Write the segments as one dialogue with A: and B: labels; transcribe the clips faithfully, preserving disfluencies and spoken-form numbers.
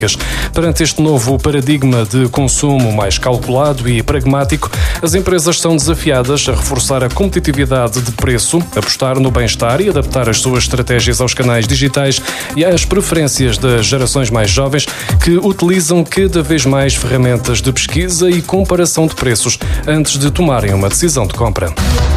A: Perante este novo paradigma de consumo mais calculado e pragmático, as empresas são desafiadas a reforçar a competitividade de preço, apostar no bem-estar e adaptar as suas estratégias aos canais digitais e às preferências das gerações mais jovens que utilizam cada vez mais ferramentas de pesquisa e comparação de preços antes de tomarem uma decisão de compra.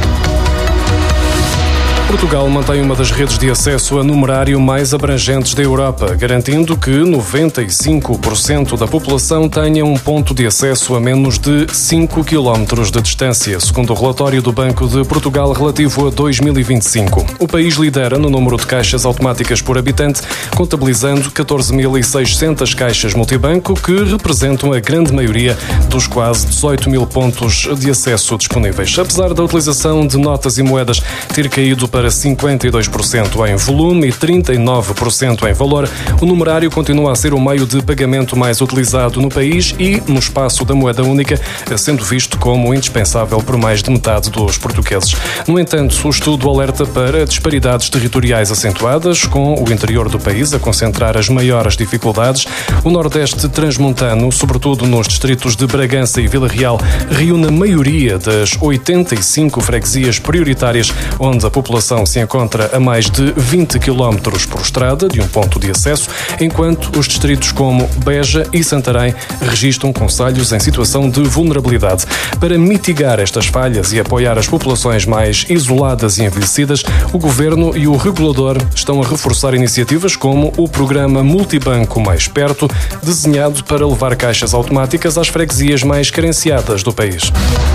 A: Portugal mantém uma das redes de acesso a numerário mais abrangentes da Europa, garantindo que noventa e cinco por cento da população tenha um ponto de acesso a menos de cinco quilómetros de distância, segundo o relatório do Banco de Portugal relativo a dois mil e vinte e cinco. O país lidera no número de caixas automáticas por habitante, contabilizando catorze mil e seiscentas caixas multibanco, que representam a grande maioria dos quase dezoito mil pontos de acesso disponíveis. Apesar da utilização de notas e moedas ter caído para cinquenta e dois por cento em volume e trinta e nove por cento em valor, o numerário continua a ser o meio de pagamento mais utilizado no país e no espaço da moeda única, sendo visto como indispensável por mais de metade dos portugueses. No entanto, o estudo alerta para disparidades territoriais acentuadas, com o interior do país a concentrar as maiores dificuldades. O Nordeste transmontano, sobretudo nos distritos de Bragança e Vila Real, reúne a maioria das oitenta e cinco freguesias prioritárias, onde a população se encontra a mais de vinte quilómetros por estrada de um ponto de acesso, enquanto os distritos como Beja e Santarém registram concelhos em situação de vulnerabilidade. Para mitigar estas falhas e apoiar as populações mais isoladas e envelhecidas, o Governo e o regulador estão a reforçar iniciativas como o programa Multibanco Mais Perto, desenhado para levar caixas automáticas às freguesias mais carenciadas do país.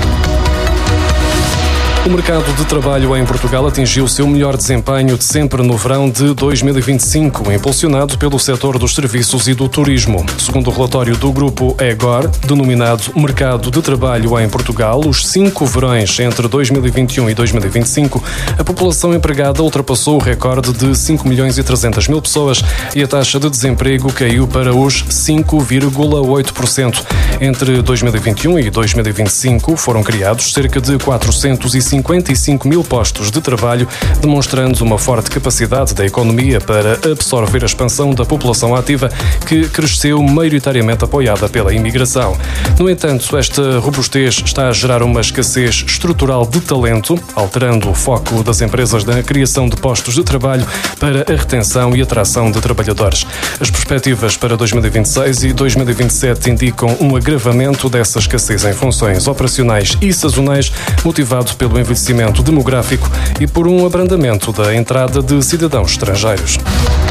A: O mercado de trabalho em Portugal atingiu o seu melhor desempenho de sempre no verão de dois mil e vinte e cinco, impulsionado pelo setor dos serviços e do turismo. Segundo o relatório do grupo EGOR, denominado Mercado de Trabalho em Portugal, os cinco verões entre dois mil e vinte e um e dois mil e vinte e cinco, a população empregada ultrapassou o recorde de cinco milhões e trezentas mil pessoas e a taxa de desemprego caiu para os cinco vírgula oito por cento. Entre dois mil e vinte e um e dois mil e vinte e cinco foram criados cerca de quatrocentos e cinquenta e cinco mil postos de trabalho, demonstrando uma forte capacidade da economia para absorver a expansão da população ativa, que cresceu maioritariamente apoiada pela imigração. No entanto, esta robustez está a gerar uma escassez estrutural de talento, alterando o foco das empresas na criação de postos de trabalho para a retenção e atração de trabalhadores. As perspectivas para dois mil e vinte e seis e dois mil e vinte e sete indicam um agravamento dessa escassez em funções operacionais e sazonais, motivado pelo envelhecimento demográfico e por um abrandamento da entrada de cidadãos estrangeiros.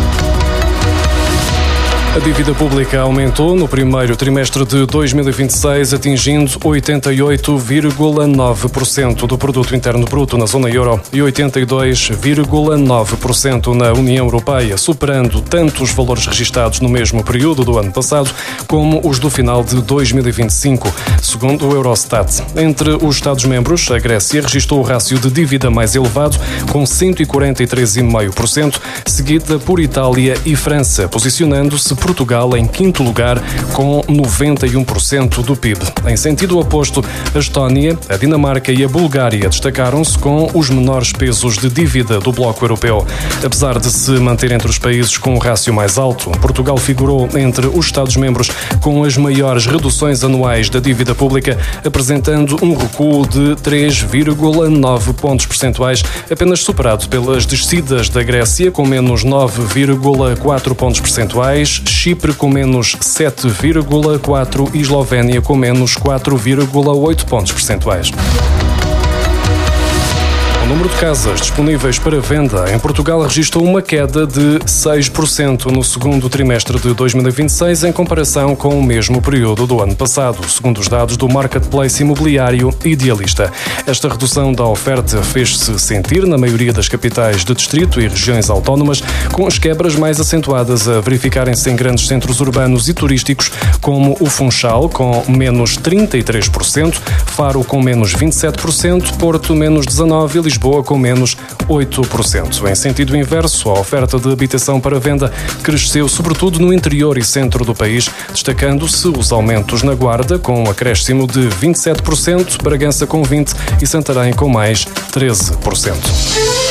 A: A dívida pública aumentou no primeiro trimestre de dois mil e vinte e seis, atingindo oitenta e oito vírgula nove por cento do produto interno bruto na zona euro e oitenta e dois vírgula nove por cento na União Europeia, superando tanto os valores registados no mesmo período do ano passado como os do final de dois mil e vinte e cinco, segundo o Eurostat. Entre os Estados-membros, a Grécia registrou o rácio de dívida mais elevado, com cento e quarenta e três vírgula cinco por cento, seguida por Itália e França, posicionando-se Portugal em quinto lugar, com noventa e um por cento do P I B. Em sentido oposto, a Estónia, a Dinamarca e a Bulgária destacaram-se com os menores pesos de dívida do bloco europeu. Apesar de se manter entre os países com um rácio mais alto, Portugal figurou entre os Estados-membros com as maiores reduções anuais da dívida pública, apresentando um recuo de três vírgula nove pontos percentuais, apenas superado pelas descidas da Grécia, com menos nove vírgula quatro pontos percentuais, Chipre com menos sete vírgula quatro e Eslovénia com menos quatro vírgula oito pontos percentuais. O número de casas disponíveis para venda em Portugal registrou uma queda de seis por cento no segundo trimestre de dois mil e vinte e seis em comparação com o mesmo período do ano passado, segundo os dados do Marketplace Imobiliário Idealista. Esta redução da oferta fez-se sentir na maioria das capitais de distrito e regiões autónomas, com as quebras mais acentuadas a verificarem-se em grandes centros urbanos e turísticos, como o Funchal, com menos trinta e três por cento, Faro com menos vinte e sete por cento, Porto menos dezanove por cento e Lisboa com menos oito por cento. Em sentido inverso, a oferta de habitação para venda cresceu sobretudo no interior e centro do país, destacando-se os aumentos na Guarda, com um acréscimo de vinte e sete por cento, Bragança com vinte por cento e Santarém com mais treze por cento.